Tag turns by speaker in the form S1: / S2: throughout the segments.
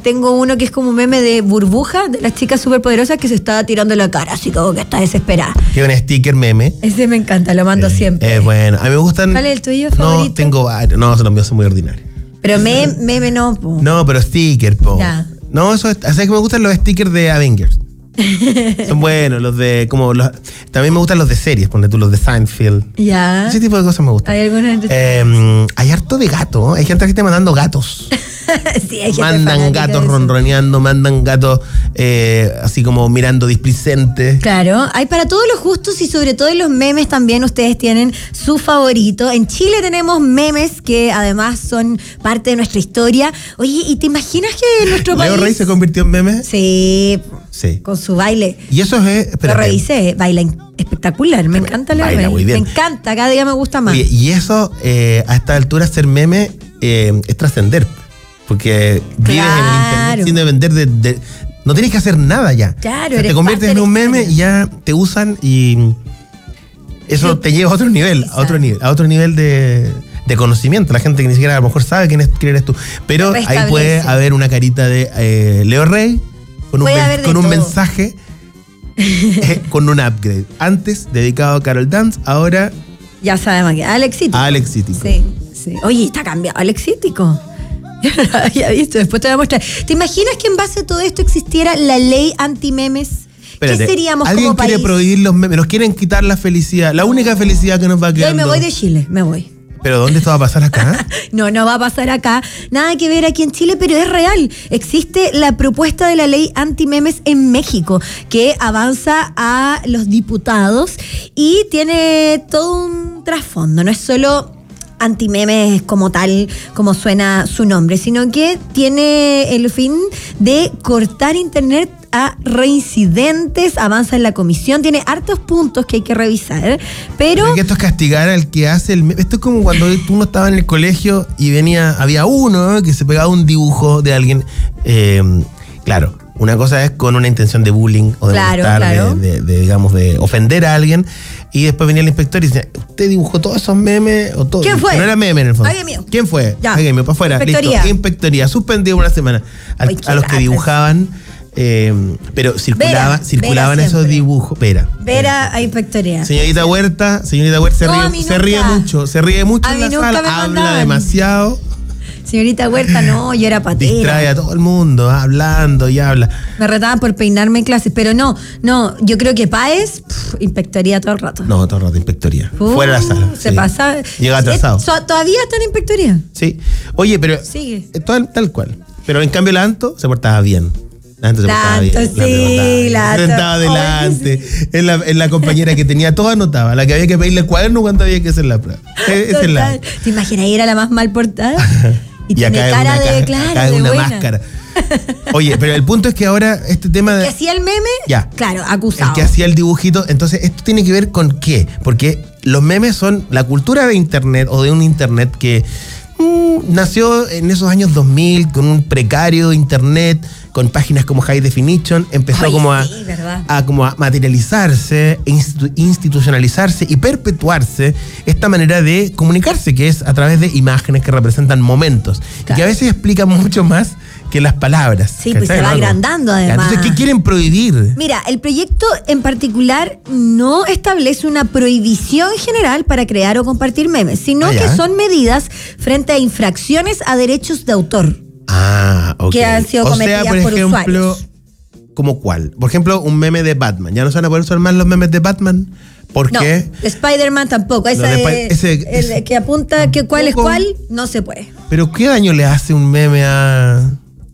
S1: tengo uno que es como un meme de Burbuja, de las chicas superpoderosas que se estaba tirando la cara, así como que está desesperada.
S2: Que un sticker meme.
S1: Ese me encanta, lo mando siempre.
S2: Bueno, a mí me gustan.
S1: ¿Cuál es el tuyo favorito?
S2: No, tengo varios. No, los míos son muy ordinarios.
S1: Pero meme no, po.
S2: No, pero sticker, po.
S1: Ya.
S2: No, eso es. Así que me gustan los stickers de Avengers. Son buenos, los de. También me gustan los de series, ponle tú, los de Seinfeld.
S1: Ya.
S2: Ese tipo de cosas me gustan.
S1: ¿Hay alguna?
S2: Hay harto de gato, ¿eh? Hay gente que está mandando gatos.
S1: Sí, hay gente
S2: mandan gatos ronroneando, mandan gatos así como mirando displicentes.
S1: Claro, hay para todos los gustos y sobre todo en los memes también ustedes tienen su favorito. En Chile tenemos memes que además son parte de nuestra historia. Oye, ¿y te imaginas que en nuestro país...
S2: ¿Leo Rey se convirtió en meme?
S1: Sí,
S2: sí,
S1: con su baile.
S2: Y eso es...
S1: Lo revisé, baila espectacular, me encanta Leo Rey.
S2: Baila muy bien.
S1: Me encanta, cada día me gusta más.
S2: Oye, y eso, a esta altura, ser meme es trascender. Porque vives en el internet sin depender de no tienes que hacer nada ya.
S1: Claro,
S2: o sea, te conviertes en un meme y ya te usan y eso te lleva a otro nivel, a otro nivel de conocimiento. La gente que ni siquiera a lo mejor sabe quién eres tú. Pero ahí puede haber una carita de Leo Rey con un mensaje, con un upgrade. Antes dedicado a Carol Dance, ahora
S1: ya sabemos que Alexítico. Sí. Oye, está cambiado Alexítico. Yo no lo había visto, después te voy a mostrar. ¿Te imaginas que en base a todo esto existiera la ley anti-memes?
S2: Espérate,
S1: ¿qué seríamos
S2: alguien
S1: como país?
S2: Quiere prohibir los memes, nos quieren quitar la felicidad, la única felicidad que nos va a quedar.
S1: Yo me voy de Chile, me voy.
S2: ¿Pero dónde esto va a pasar acá?
S1: No va a pasar acá. Nada que ver aquí en Chile, pero es real. Existe la propuesta de la ley anti-memes en México, que avanza a los diputados y tiene todo un trasfondo. No es solo antimemes como tal, como suena su nombre, sino que tiene el fin de cortar internet a reincidentes, avanza en la comisión, tiene hartos puntos que hay que revisar, pero
S2: que esto es castigar al que hace el meme. Esto es como cuando tú no estabas en el colegio y había uno que se pegaba un dibujo de alguien, claro. Una cosa es con una intención de bullying o de molestar, digamos, de ofender a alguien. Y después venía el inspector y decía, ¿usted dibujó todos esos memes? O todo?
S1: ¿Quién fue?
S2: Que no era meme en el fondo.
S1: Ay, mío.
S2: ¿Quién fue?
S1: Ya.
S2: Ay, mío, para afuera.
S1: Inspectoría.
S2: Listo. Inspectoría. Suspendido una semana. A los que dibujaban, pero circulaban esos dibujos.
S1: Vera a inspectoría.
S2: Señorita Huerta se ríe mucho en la sala, habla demasiado.
S1: Señorita Huerta, no, yo era patera.
S2: Distrae a todo el mundo, hablando y habla.
S1: Me retaban por peinarme en clases, pero no, yo creo que Páez, inspectoría todo el rato.
S2: No, todo el rato, inspectoría. Fuera de la sala.
S1: Se pasa.
S2: Llega atrasado.
S1: ¿Todavía está en inspectoría?
S2: Sí. Oye, pero.
S1: Sigue.
S2: Tal cual. Pero en cambio, la Anto se portaba bien. La Anto se portaba bien.
S1: Sí, la Anto.
S2: Se sentaba adelante. Es la compañera que tenía todo anotaba. La que había que pedirle cuaderno cuando había que hacer la prueba. Esa es la.
S1: ¿Te imaginas? Era la más mal portada. Y tiene
S2: acá
S1: cara
S2: es una
S1: buena.
S2: máscara. Oye, pero el punto es que ahora este tema de...
S1: ¿El que hacía el meme?
S2: Ya.
S1: Claro, acusado.
S2: El que hacía el dibujito. Entonces, esto tiene que ver con qué. Porque los memes son la cultura de internet o de un internet que nació en esos años 2000 con un precario internet, con páginas como High Definition, empezó a materializarse, institucionalizarse y perpetuarse esta manera de comunicarse, que es a través de imágenes que representan momentos, y que a veces explican mucho más que las palabras.
S1: Sí, pues se va agrandando además.
S2: Entonces, ¿qué quieren prohibir?
S1: Mira, el proyecto en particular no establece una prohibición general para crear o compartir memes, sino que son medidas frente a infracciones a derechos de autor.
S2: Ok.
S1: Que han sido cometidas por usuarios.
S2: ¿Cómo cuál? Por ejemplo, un meme de Batman. ¿Ya no se van a poder usar más los memes de Batman? ¿Por qué?
S1: De Spider-Man tampoco. El que apunta que cuál es cuál, no se puede.
S2: ¿Pero qué daño le hace un meme a...?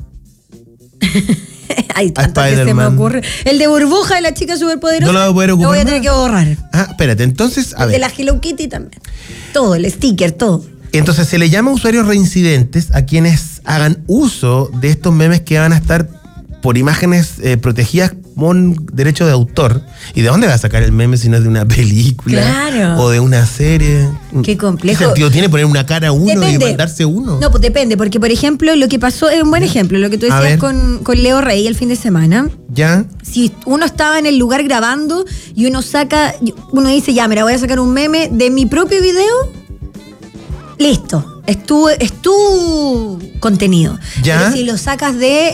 S1: Hay tanto que se me ocurre. El de Burbuja de la chica superpoderosa.
S2: No lo voy a poder ocupar.
S1: Lo voy a tener que borrar.
S2: Espérate, entonces, a ver.
S1: De la Hello Kitty también. Todo, el sticker, todo.
S2: Entonces se le llama usuarios reincidentes a quienes hagan uso de estos memes que van a estar por imágenes protegidas con derecho de autor. ¿Y de dónde va a sacar el meme si no es de una película?
S1: Claro.
S2: O de una serie.
S1: Qué complejo.
S2: ¿Qué sentido tiene poner una cara a uno y mandarse uno?
S1: No, pues depende, porque por ejemplo, lo que pasó es un buen ejemplo, lo que tú decías con Leo Rey el fin de semana.
S2: ¿Ya?
S1: Si uno estaba en el lugar grabando y uno dice, ya, mira, voy a sacar un meme de mi propio video, listo. Es tu contenido.
S2: ¿Ya?
S1: Pero si lo sacas de